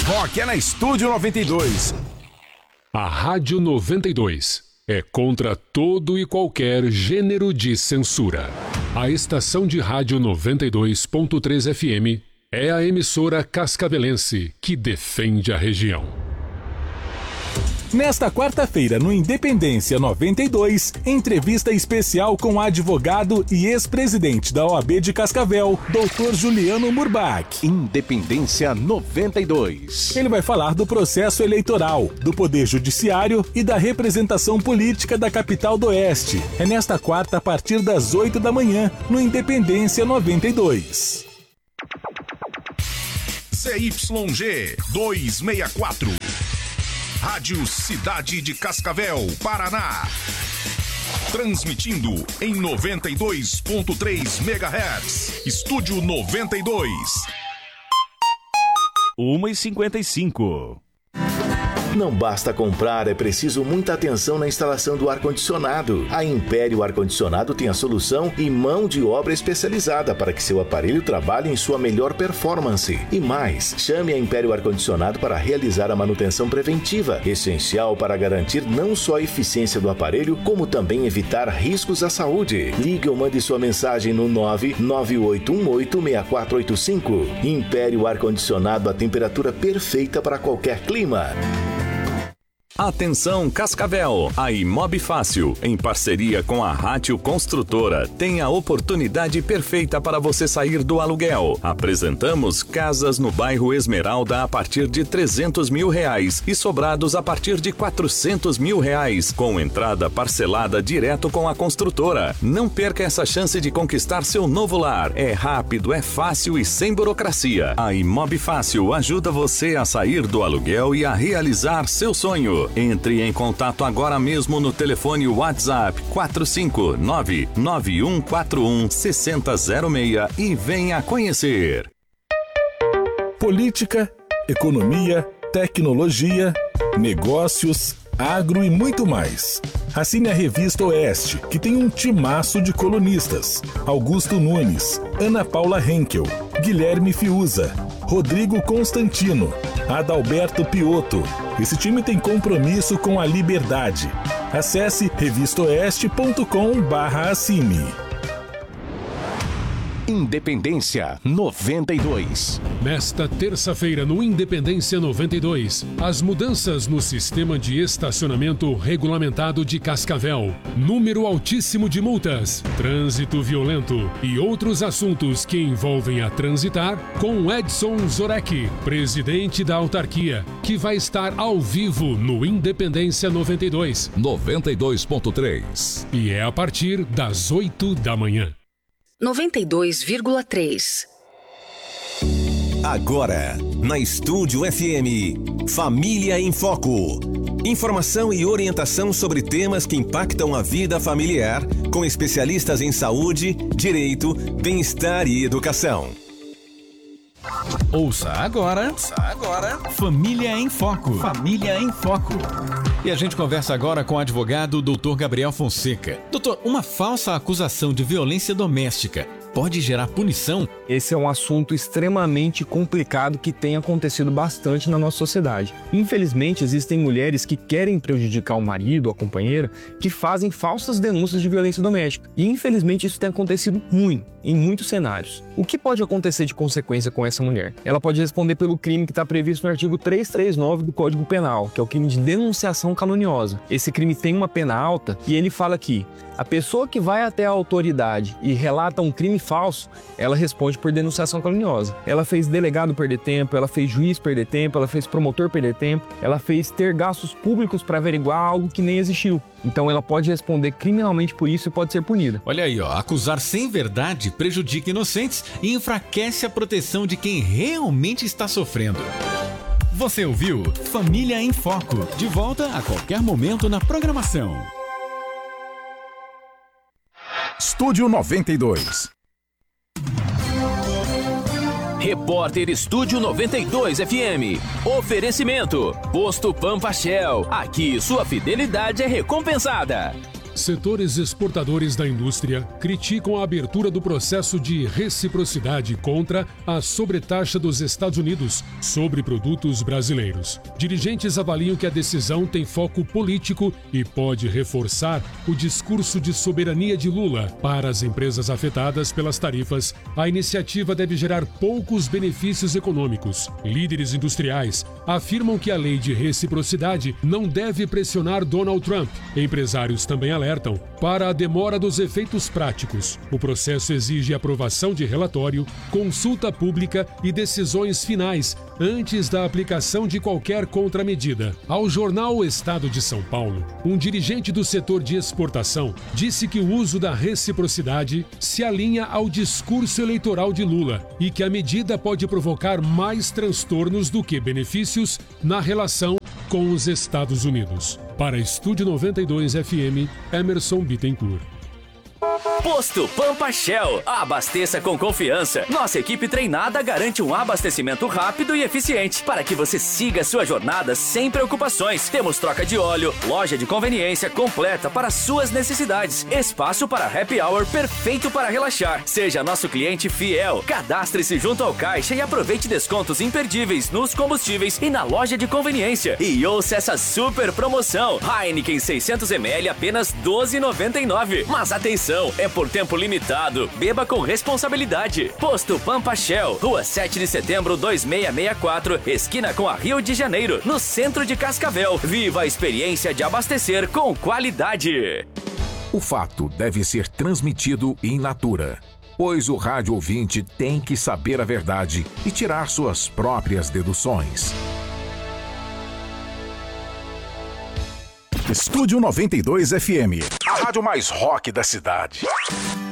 Rock é na Estúdio 92. A Rádio 92 é contra todo e qualquer gênero de censura. A estação de rádio 92.3 FM é a emissora cascavelense que defende a região. Nesta quarta-feira, no Independência 92, entrevista especial com o advogado e ex-presidente da OAB de Cascavel, Dr. Juliano Murbach. Independência 92. Ele vai falar do processo eleitoral, do Poder Judiciário e da representação política da capital do Oeste. É nesta quarta, a partir das 8 da manhã, no Independência 92. CYG 264. Rádio Cidade de Cascavel, Paraná. Transmitindo em 92.3 MHz. Estúdio 92. 1h55. Não basta comprar, é preciso muita atenção na instalação do ar-condicionado. A Império Ar-Condicionado tem a solução e mão de obra especializada para que seu aparelho trabalhe em sua melhor performance. E mais, chame a Império Ar-Condicionado para realizar a manutenção preventiva, essencial para garantir não só a eficiência do aparelho, como também evitar riscos à saúde. Ligue ou mande sua mensagem no 998186485. Império Ar-Condicionado, a temperatura perfeita para qualquer clima. Atenção Cascavel, a Imob Fácil, em parceria com a Rátio Construtora, tem a oportunidade perfeita para você sair do aluguel. Apresentamos casas no bairro Esmeralda a partir de R$300 mil e sobrados a partir de R$400 mil, com entrada parcelada direto com a construtora. Não perca essa chance de conquistar seu novo lar. É rápido, é fácil e sem burocracia. A Imob Fácil ajuda você a sair do aluguel e a realizar seu sonho. Entre em contato agora mesmo no telefone WhatsApp 459-9141-6006 e venha conhecer. Política, economia, tecnologia, negócios, agro e muito mais. Assine a Revista Oeste, que tem um timaço de colunistas. Augusto Nunes, Ana Paula Henkel, Guilherme Fiuza, Rodrigo Constantino, Adalberto Piotto. Esse time tem compromisso com a liberdade. Acesse revistaoeste.com/assine. Independência 92. Nesta terça-feira, no Independência 92, as mudanças no sistema de estacionamento regulamentado de Cascavel, número altíssimo de multas, trânsito violento e outros assuntos que envolvem a transitar, com Edson Zorek, presidente da autarquia, que vai estar ao vivo no Independência 92. 92.3. E é a partir das 8 da manhã. 92,3. Agora, na Estúdio FM, Família em Foco. Informação e orientação sobre temas que impactam a vida familiar, com especialistas em saúde, direito, bem-estar e educação. Ouça agora, Família em Foco. Família em Foco. E a gente conversa agora com o advogado Dr. Gabriel Fonseca. Doutor, uma falsa acusação de violência doméstica pode gerar punição? Esse é um assunto extremamente complicado que tem acontecido bastante na nossa sociedade. Infelizmente, existem mulheres que querem prejudicar o marido ou a companheira, que fazem falsas denúncias de violência doméstica. E infelizmente isso tem acontecido muito, em muitos cenários. O que pode acontecer de consequência com essa mulher? Ela pode responder pelo crime que está previsto no artigo 339 do Código Penal, que é o crime de denunciação caluniosa. Esse crime tem uma pena alta e ele fala que a pessoa que vai até a autoridade e relata um crime falso, ela responde por denunciação caluniosa. Ela fez delegado perder tempo, ela fez juiz perder tempo, ela fez promotor perder tempo, ela fez ter gastos públicos para averiguar algo que nem existiu. Então ela pode responder criminalmente por isso e pode ser punida. Olha aí, acusar sem verdade prejudica inocentes e enfraquece a proteção de quem realmente está sofrendo. Você ouviu Família em Foco, de volta a qualquer momento na programação. Estúdio 92. Repórter Estúdio 92 FM. Oferecimento: Posto Pampa Shell. Aqui sua fidelidade é recompensada. Setores exportadores da indústria criticam a abertura do processo de reciprocidade contra a sobretaxa dos Estados Unidos sobre produtos brasileiros. Dirigentes avaliam que a decisão tem foco político e pode reforçar o discurso de soberania de Lula. Para as empresas afetadas pelas tarifas, a iniciativa deve gerar poucos benefícios econômicos. Líderes industriais afirmam que a lei de reciprocidade não deve pressionar Donald Trump. Empresários também alertam para a demora dos efeitos práticos. O processo exige aprovação de relatório, consulta pública e decisões finais antes da aplicação de qualquer contramedida. Ao jornal Estado de São Paulo, um dirigente do setor de exportação disse que o uso da reciprocidade se alinha ao discurso eleitoral de Lula e que a medida pode provocar mais transtornos do que benefícios na relação com os Estados Unidos. Para Estúdio 92 FM, Emerson Bittencourt. Posto Pampa Shell. Abasteça com confiança. Nossa equipe treinada garante um abastecimento rápido e eficiente para que você siga sua jornada sem preocupações. Temos troca de óleo, loja de conveniência completa para suas necessidades, espaço para happy hour perfeito para relaxar. Seja nosso cliente fiel. Cadastre-se junto ao caixa e aproveite descontos imperdíveis nos combustíveis e na loja de conveniência. E ouça essa super promoção. Heineken 600ml apenas R$ 12,99. Mas atenção, é por tempo limitado. Beba com responsabilidade. Posto Pampa Shell, Rua 7 de Setembro 2664, esquina com a Rio de Janeiro, no centro de Cascavel. Viva a experiência de abastecer com qualidade. O fato deve ser transmitido in natura, pois o rádio ouvinte tem que saber a verdade e tirar suas próprias deduções. Estúdio 92 FM, a rádio mais rock da cidade.